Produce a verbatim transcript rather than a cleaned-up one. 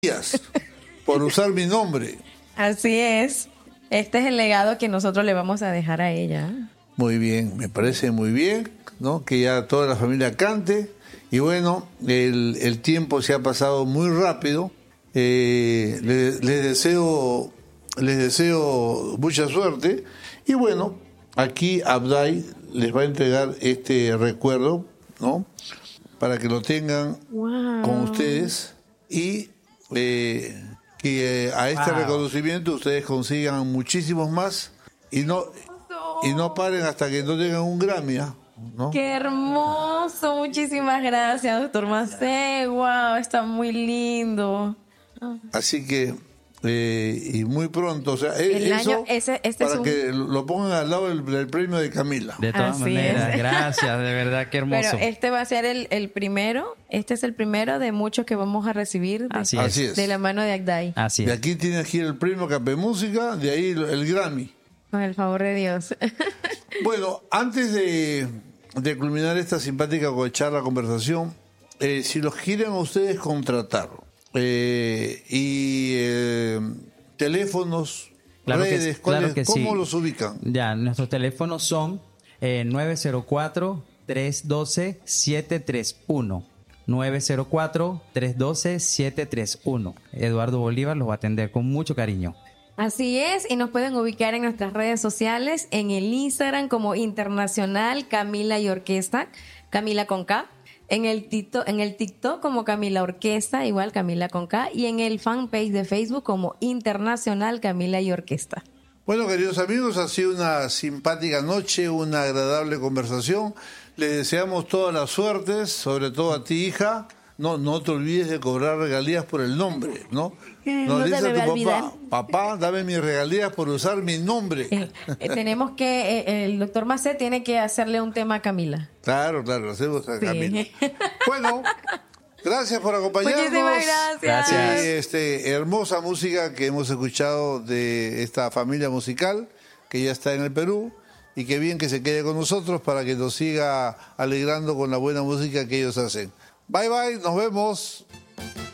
por usar mi nombre. Así es. Este es el legado que nosotros le vamos a dejar a ella. Muy bien, me parece muy bien, ¿no? Que ya toda la familia cante. Y bueno, el, el tiempo se ha pasado muy rápido. Eh, les, les deseo les deseo mucha suerte. Y bueno, aquí Abday les va a entregar este recuerdo, ¿no? Para que lo tengan Wow. con ustedes y eh, que eh, a este Wow. reconocimiento ustedes consigan muchísimos más y no y no paren hasta que no tengan un Grammy, ¿ah? ¿No? ¡Qué hermoso! Muchísimas gracias, doctor Macé. ¡Wow! Está muy lindo. Así que eh, y muy pronto, o sea, El eso año- ese- este para es un- que lo pongan al lado del, del premio de Camila. De todas Así maneras, es. gracias, de verdad, qué hermoso. Pero este va a ser el, el primero. Este es el primero de muchos que vamos a recibir de, Así es. Así es. de la mano de Agday. Así De es. aquí tienes que ir el premio Capé Música, de ahí el, el Grammy. Con el favor de Dios. Bueno, antes de, de culminar esta simpática charla, conversación, eh, si los quieren a ustedes contratar eh, y eh, teléfonos, Claro que- redes, claro ¿cuáles- que ¿cómo sí. los ubican? Ya, nuestros teléfonos son eh, nueve cero cuatro, tres uno dos, siete tres uno. nueve cero cuatro, tres uno dos, siete tres uno. Eduardo Bolívar los va a atender con mucho cariño. Así es, y nos pueden ubicar en nuestras redes sociales, en el Instagram como Internacional Camila y Orquesta, Camila con K, en el TikTok, en el TikTok como Camila Orquesta, igual Camila con K, y en el fanpage de Facebook como Internacional Camila y Orquesta. Bueno, queridos amigos, ha sido una simpática noche, una agradable conversación. Les deseamos todas las suertes, sobre todo a ti, hija. No, no te olvides de cobrar regalías por el nombre, ¿no? No le se dices me a va a tu olvidar. papá, papá, dame mis regalías por usar mi nombre. Eh, eh, tenemos que, eh, el doctor Macé tiene que hacerle un tema a Camila. Claro, claro, lo hacemos a Sí. Camila. Bueno, gracias por acompañarnos. Muchísimas gracias. Gracias. Y, este, hermosa música que hemos escuchado de esta familia musical que ya está en el Perú y que bien que se quede con nosotros para que nos siga alegrando con la buena música que ellos hacen. Bye bye, nos vemos.